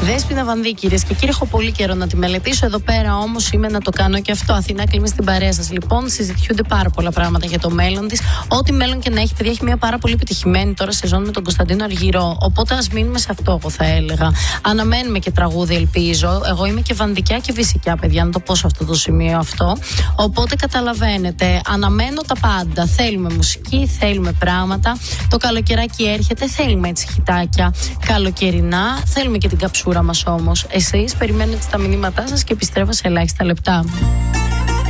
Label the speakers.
Speaker 1: Δέσποινα Βανδύ, κυρίες και κύριοι, έχω πολύ καιρό να τη μελετήσω. Εδώ πέρα όμως είμαι να το κάνω και αυτό. Αθηνά Κλίμη στην παρέα σας. Λοιπόν, συζητιούνται πάρα πολλά πράγματα για το μέλλον της. Ό,τι μέλλον και να έχει, παιδιά, έχει μια πάρα πολύ επιτυχημένη τώρα σεζόν με τον Κωνσταντίνο Αργυρό. Οπότε ας μείνουμε σε αυτό, εγώ θα έλεγα. Αναμένουμε και τραγούδι, ελπίζω. Εγώ είμαι και βανδικιά και βυσικιά, παιδιά, να το πω σε αυτό το σημείο αυτό. Οπότε καταλαβαίνετε, αναμένω τα πάντα. Θέλουμε μουσική, θέλουμε πράγματα. Το καλοκαιράκι έρχεται, θέλουμε έτσι χιτάκια καλοκαιρινά. Θέλουμε και την καψούρα μας όμως. Εσείς περιμένετε τα μηνύματά σας και επιστρέφω σε ελάχιστα λεπτά.